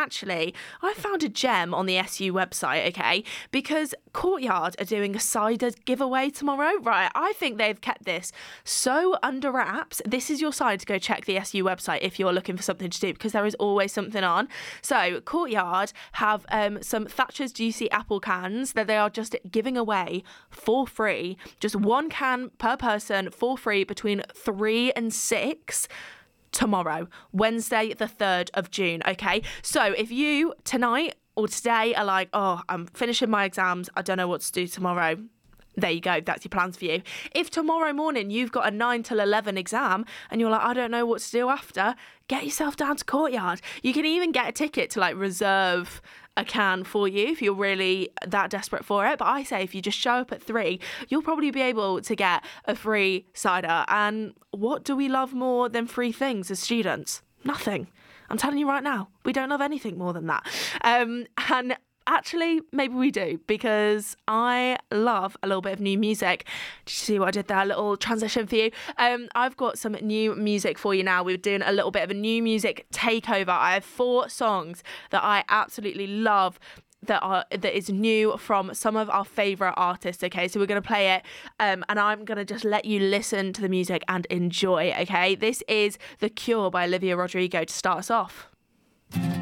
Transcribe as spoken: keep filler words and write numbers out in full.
actually, I found a gem on the S U website, okay? Because Courtyard are doing a cider giveaway tomorrow. Right, I think they've kept this so under wraps. This is your sign to go check the S U website if you're looking for something to do, because there is always something on. So Courtyard have um, some Thatcher's Juicy Apple cans that they are just giving away for free. Just one can per person for free between three and six tomorrow, Wednesday, the third of June. Okay, so if you tonight or today are like, oh, I'm finishing my exams, I don't know what to do tomorrow, there you go, that's your plans for you. If tomorrow morning you've got a nine till eleven exam and you're like, I don't know what to do after, get yourself down to Courtyard. You can even get a ticket to like reserve a can for you if you're really that desperate for it. But I say if you just show up at three, you'll probably be able to get a free cider. And what do we love more than free things as students? Nothing. I'm telling you right now, we don't love anything more than that. Um, and actually, maybe we do, because I love a little bit of new music. Did you see what I did there? A little transition for you. Um, I've got some new music for you now. We're doing a little bit of a new music takeover. I have four songs that I absolutely love that are that is new from some of our favourite artists. Okay, so we're going to play it um, and I'm going to just let you listen to the music and enjoy. Okay, this is The Cure by Olivia Rodrigo to start us off.